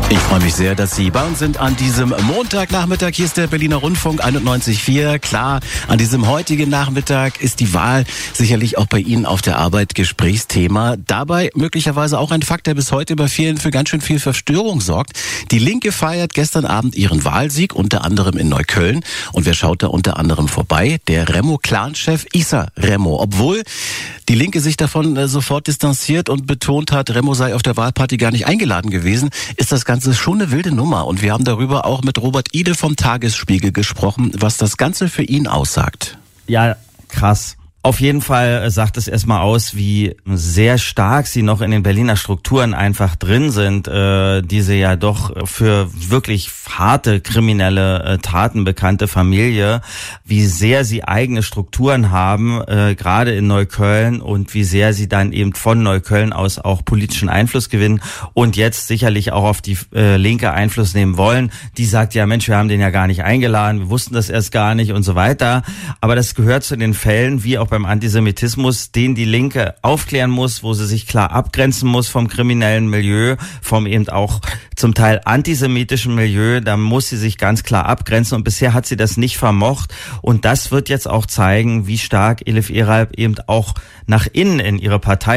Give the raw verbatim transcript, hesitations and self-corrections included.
Ich freue mich sehr, dass Sie bei uns sind an diesem Montagnachmittag. Hier ist der Berliner Rundfunk einundneunzig Komma vier. Klar, an diesem heutigen Nachmittag ist die Wahl sicherlich auch bei Ihnen auf der Arbeit Gesprächsthema. Dabei möglicherweise auch ein Fakt, der bis heute bei vielen für ganz schön viel Verstörung sorgt. Die Linke feiert gestern Abend ihren Wahlsieg, unter anderem in Neukölln. Und wer schaut da unter anderem vorbei? Der Remo-Clan-Chef Issa Remo. Obwohl die Linke sich davon äh, sofort distanziert und betont hat, Remo sei auf der Wahlparty gar nicht eingeladen gewesen, ist das Ganze schon eine wilde Nummer. Und wir haben darüber auch mit Robert Ide vom Tagesspiegel gesprochen, was das Ganze für ihn aussagt. Ja, krass. Auf jeden Fall sagt es erstmal aus, wie sehr stark sie noch in den Berliner Strukturen einfach drin sind, äh, diese ja doch für wirklich harte kriminelle äh, Taten bekannte Familie, wie sehr sie eigene Strukturen haben, äh, gerade in Neukölln, und wie sehr sie dann eben von Neukölln aus auch politischen Einfluss gewinnen und jetzt sicherlich auch auf die äh, Linke Einfluss nehmen wollen. Die sagt ja, Mensch, wir haben den ja gar nicht eingeladen, wir wussten das erst gar nicht und so weiter. Aber das gehört zu den Fällen, wie auch bei beim Antisemitismus, den die Linke aufklären muss, wo sie sich klar abgrenzen muss vom kriminellen Milieu, vom eben auch zum Teil antisemitischen Milieu. Da muss sie sich ganz klar abgrenzen, und bisher hat sie das nicht vermocht. Und das wird jetzt auch zeigen, wie stark Elif Eralp eben auch nach innen in ihre Partei